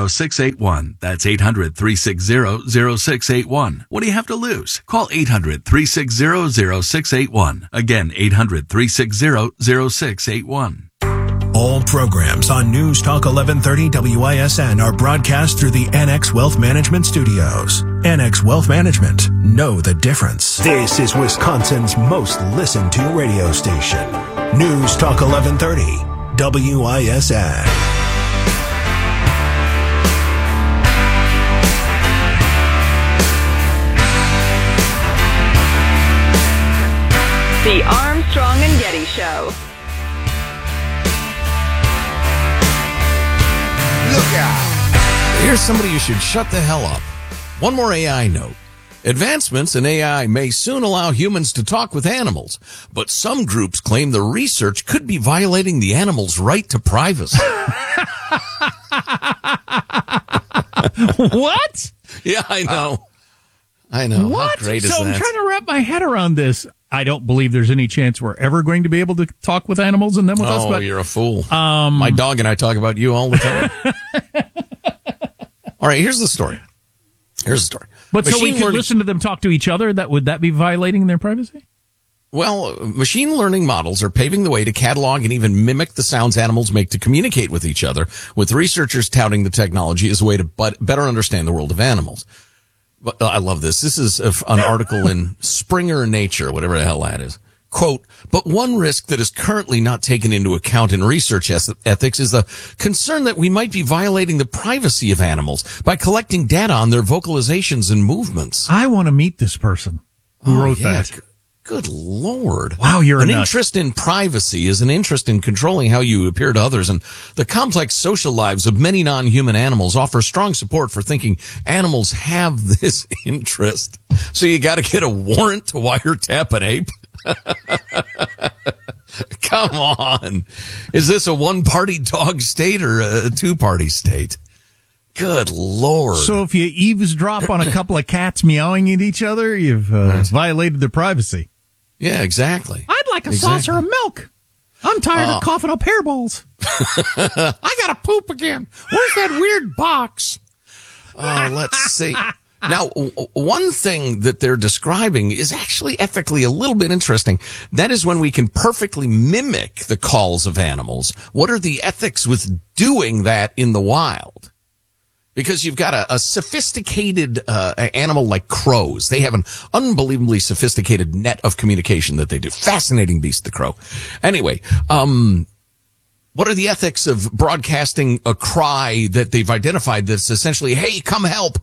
800-360-0681. That's 800-360-0681. What do you have to lose? Call 800-360-0681. Again, 800-360-0681. All programs on News Talk 1130 WISN are broadcast through the NX Wealth Management Studios. NX Wealth Management. Know the difference. This is Wisconsin's most listened to radio station. News Talk 1130 WISN. The Armstrong and Getty Show. Look out. Here's somebody who should shut the hell up. One more AI note. Advancements in AI may soon allow humans to talk with animals, but some groups claim the research could be violating the animal's right to privacy. What? Yeah, I know. I know. What? How great is So that? I'm trying to wrap my head around this. I don't believe there's any chance we're ever going to be able to talk with animals and them with us. Oh, But you're a fool. My dog and I talk about you all the time. All right, here's the story. But so we Machine could learning- listen to them talk to each other. Would that be violating their privacy? Well, machine learning models are paving the way to catalog and even mimic the sounds animals make to communicate with each other, with researchers touting the technology as a way to better understand the world of animals. But I love this. This is an article in Springer Nature, whatever the hell that is. Quote, but one risk that is currently not taken into account in research ethics is the concern that we might be violating the privacy of animals by collecting data on their vocalizations and movements. I want to meet this person who wrote that. Good Lord. Wow, you're an a nut. interest in privacy is an interest in controlling how you appear to others, and the complex social lives of many non-human animals offer strong support for thinking animals have this interest. So you got to get a warrant to wiretap an ape? Come on. Is this a one-party dog state or a two-party state? Good Lord. So if you eavesdrop on a couple of cats meowing at each other, you've violated their privacy. Yeah, exactly. I'd like a saucer of milk. I'm tired of coughing up hairballs. I gotta poop again. Where's that weird box? Let's see. Now, one thing that they're describing is actually ethically a little bit interesting. That is when we can perfectly mimic the calls of animals. What are the ethics with doing that in the wild? Because you've got a sophisticated animal like crows. They have an unbelievably sophisticated net of communication that they do. Fascinating beast, the crow. Anyway, what are the ethics of broadcasting a cry that they've identified that's essentially, hey, come help,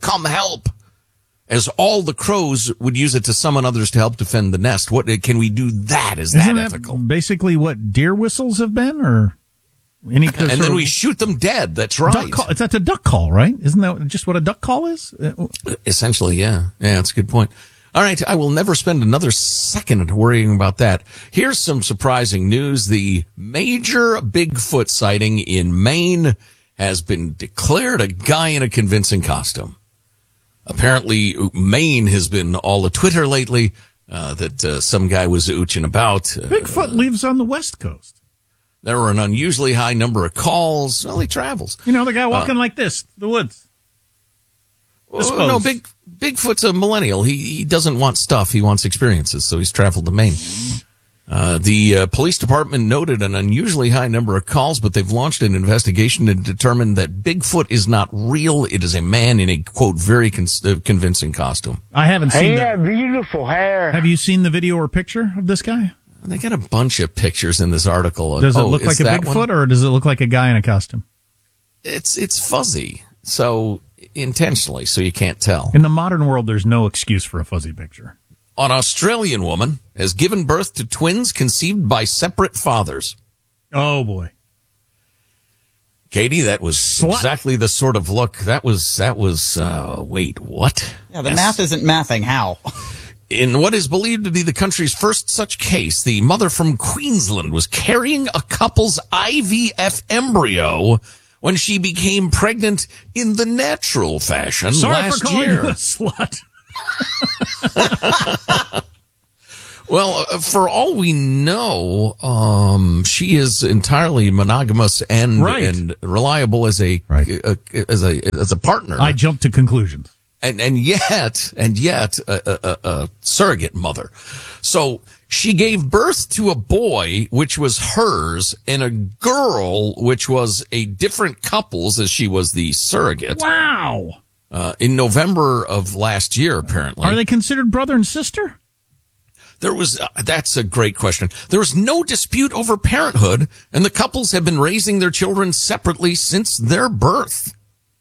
as all the crows would use it to summon others to help defend the nest? What can we do that? Is that ethical? Basically what deer whistles have been, or any and then we shoot them dead. That's right. duck call. That's a duck call, right? Isn't that just what a duck call is? Essentially, yeah. Yeah, that's a good point. All right, I will never spend another second worrying about that. Here's some surprising news. The major Bigfoot sighting in Maine has been declared a guy in a convincing costume. Apparently, Maine has been all a Twitter lately, that some guy was ooching about. Bigfoot lives on the West Coast. There were an unusually high number of calls. Well, he travels. You know, the guy walking like this, the woods. No, Bigfoot's a millennial. He doesn't want stuff. He wants experiences. So he's traveled to Maine. The police department noted an unusually high number of calls, but they've launched an investigation to determine that Bigfoot is not real. It is a man in a, quote, very convincing costume. I haven't seen that. Beautiful hair. Have you seen the video or picture of this guy? They got a bunch of pictures in this article. Does it look like a Bigfoot, or does it look like a guy in a costume? It's fuzzy, so intentionally, so you can't tell. In the modern world, there's no excuse for a fuzzy picture. An Australian woman has given birth to twins conceived by separate fathers. Oh, boy. Katie, that was exactly the sort of look. That was, wait, what? Yeah, the math isn't mathing. How? In what is believed to be the country's first such case, the mother from Queensland was carrying a couple's IVF embryo when she became pregnant in the natural fashion last year. You a slut. Well, for all we know, she is entirely monogamous and reliable as a partner. I jumped to conclusions. And yet a surrogate mother. So she gave birth to a boy, which was hers, and a girl, which was a different couple's, as she was the surrogate. Wow. In November of last year, apparently. Are they considered brother and sister? That's a great question. There was no dispute over parenthood, and the couples have been raising their children separately since their birth.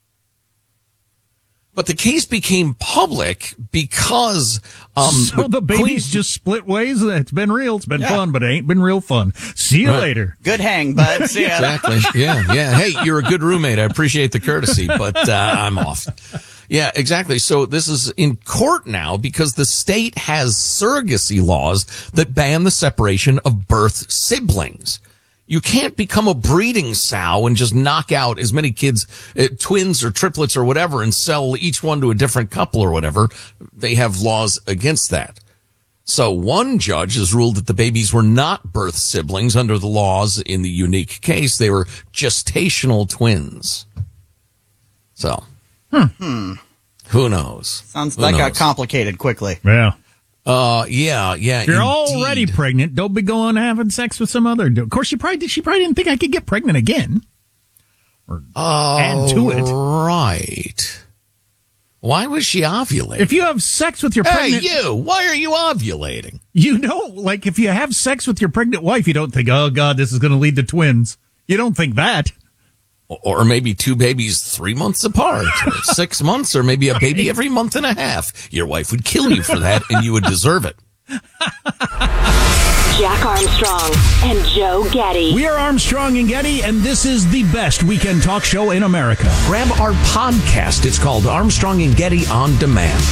But the case became public because so the babies just split ways. It's been real. It's been fun, but it ain't been real fun. See you later. Good hang, bud. See ya. Exactly. Yeah. Hey, you're a good roommate. I appreciate the courtesy, but I'm off. Yeah, exactly. So this is in court now because the state has surrogacy laws that ban the separation of birth siblings. You can't become a breeding sow and just knock out as many kids, twins or triplets or whatever, and sell each one to a different couple or whatever. They have laws against that. So one judge has ruled that the babies were not birth siblings under the laws in the unique case. They were gestational twins. So, who knows? Sounds like got complicated quickly. Yeah. Yeah. If you're already pregnant, don't be going having sex with some other. Of course, she probably didn't think I could get pregnant again. Or add to it. Right. Why was she ovulating? If you have sex with your pregnant... Hey, why are you ovulating? You know, like if you have sex with your pregnant wife, you don't think, oh, God, this is going to lead to twins. You don't think that. Or maybe two babies 3 months apart, or 6 months, or maybe a baby every month and a half. Your wife would kill you for that, and you would deserve it. Jack Armstrong and Joe Getty. We are Armstrong and Getty, and this is the best weekend talk show in America. Grab our podcast. It's called Armstrong and Getty On Demand.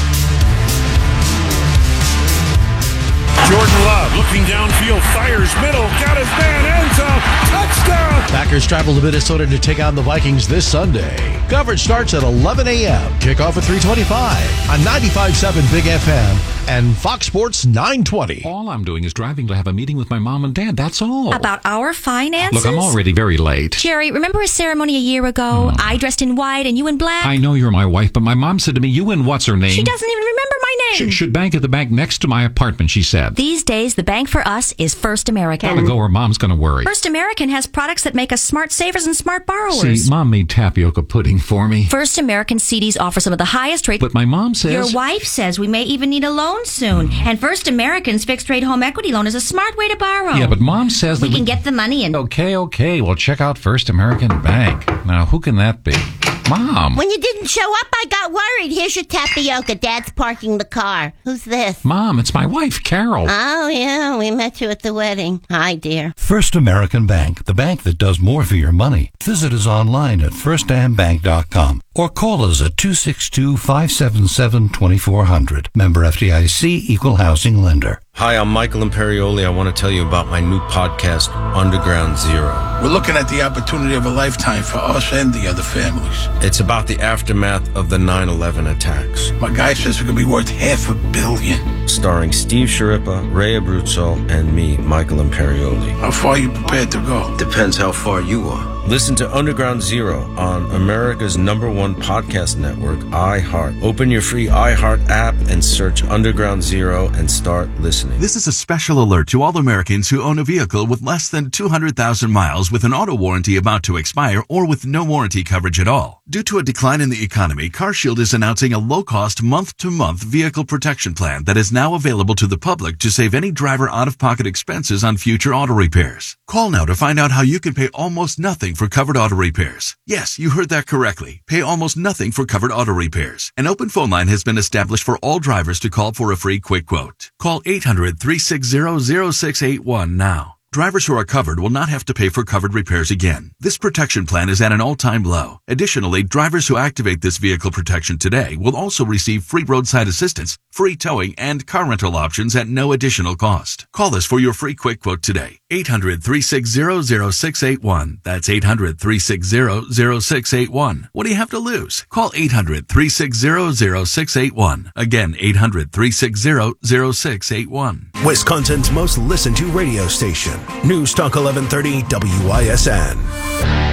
Jordan Love looking downfield, fires middle, got his man, end zone, touchdown! Packers travel to Minnesota to take on the Vikings this Sunday. Coverage starts at 11 a.m. Kickoff at 3:25 on 95.7 Big FM and Fox Sports 920. All I'm doing is driving to have a meeting with my mom and dad, that's all. About our finances? Look, I'm already very late. Jerry, remember a ceremony a year ago? I dressed in white and you in black? I know you're my wife, but my mom said to me, you and what's her name? She doesn't even remember my name. Should bank at the bank next to my apartment, she said. These days, the bank for us is First American. Gotta go or mom's gonna worry. First American has products that make us smart savers and smart borrowers. See, mom made tapioca pudding for me. First American CDs offer some of the highest rates. But my mom says... Your wife says we may even need a loan soon. And First American's fixed-rate home equity loan is a smart way to borrow. Yeah, but mom says that we can get the money and... Okay. Well, check out First American Bank. Now, who can that be? Mom. When you didn't show up, I got worried. Here's your tapioca. Dad's parking the car. Who's this? Mom, it's my wife, Carol. Oh, yeah, we met you at the wedding. Hi, dear. First American Bank, the bank that does more for your money. Visit us online at firstambank.com or call us at 262-577-2400. Member FDIC, Equal Housing Lender. Hi, I'm Michael Imperioli. I want to tell you about my new podcast, Underground Zero. We're looking at the opportunity of a lifetime for us and the other families. It's about the aftermath of the 9/11 attacks. My guy says it could be worth $500 million. Starring Steve Sciarippa, Ray Abruzzo, and me, Michael Imperioli. How far are you prepared to go? Depends how far you are. Listen to Underground Zero on America's #1 podcast network, iHeart. Open your free iHeart app and search Underground Zero and start listening. This is a special alert to all Americans who own a vehicle with less than 200,000 miles with an auto warranty about to expire or with no warranty coverage at all. Due to a decline in the economy, CarShield is announcing a low-cost month-to-month vehicle protection plan that is now available to the public to save any driver out-of-pocket expenses on future auto repairs. Call now to find out how you can pay almost nothing for covered auto repairs. Yes, you heard that correctly. Pay almost nothing for covered auto repairs. An open phone line has been established for all drivers to call for a free quick quote. Call 800-360-0681 now. Drivers who are covered will not have to pay for covered repairs again. This protection plan is at an all-time low. Additionally, drivers who activate this vehicle protection today will also receive free roadside assistance, free towing, and car rental options at no additional cost. Call us for your free quick quote today. 800-360-0681. That's 800-360-0681. What do you have to lose? Call 800-360-0681. Again, 800-360-0681. Wisconsin's most listened to radio station. News Talk 1130 WISN.